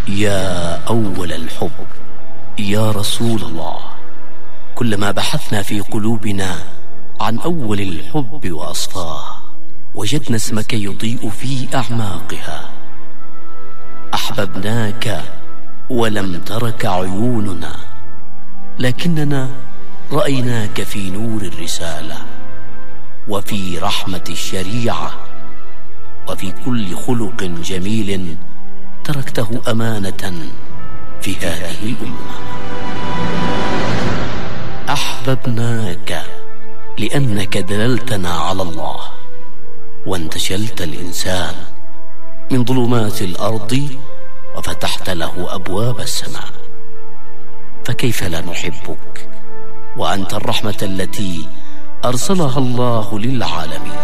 يا أول الحب يا رسول الله، كلما بحثنا في قلوبنا عن أول الحب وأصفاه وجدنا اسمك يضيء في أعماقها. أحببناك ولم ترك عيوننا، لكننا رأيناك في نور الرسالة وفي رحمة الشريعة وفي كل خلق جميل تركته أمانة في هذه الأمة. أحببناك لأنك دللتنا على الله وانتشلت الإنسان من ظلمات الأرض وفتحت له أبواب السماء. فكيف لا نحبك وأنت الرحمة التي أرسلها الله للعالمين.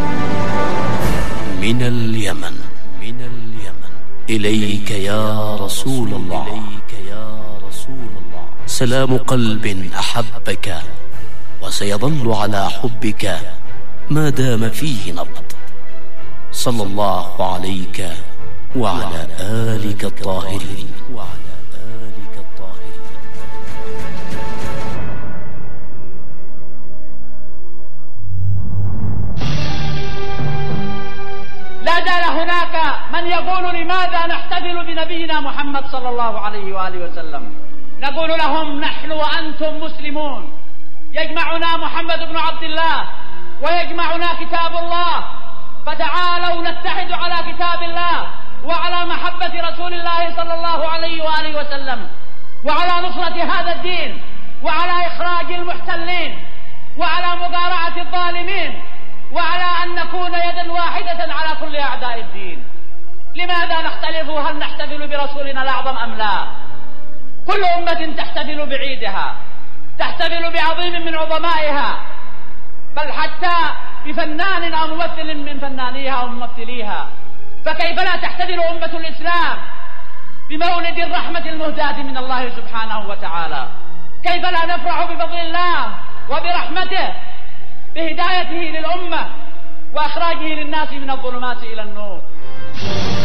من اليمن إليك يا رسول الله، سلام قلب أحبك وسيظل على حبك ما دام فيه نبض. صلى الله عليك وعلى آلك الطاهرين. لا زال هناك من يقول لماذا نحتفل بنبينا محمد صلى الله عليه وآله وسلم. نقول لهم نحن وأنتم مسلمون، يجمعنا محمد بن عبد الله ويجمعنا كتاب الله، فتعالوا نتحد على كتاب الله وعلى محبة رسول الله صلى الله عليه وآله وسلم، وعلى نصرة هذا الدين، وعلى إخراج المحتلين، وعلى مقارعة الظالمين، وعلى أن نكون يدا واحدة على كل أعداء الدين. لماذا نختلف؟ هل نحتفل برسولنا الأعظم أم لا؟ كل أمة تحتفل بعيدها، تحتفل بعظيم من عظمائها، بل حتى بفنان أو ممثل من فنانيها أو ممثليها. فكيف لا تحتفل أمة الإسلام بمولد الرحمة المهداة من الله سبحانه وتعالى؟ كيف لا نفرح بفضل الله وبرحمته بهدايته للأمة وإخراجه للناس من الظلمات إلى النور؟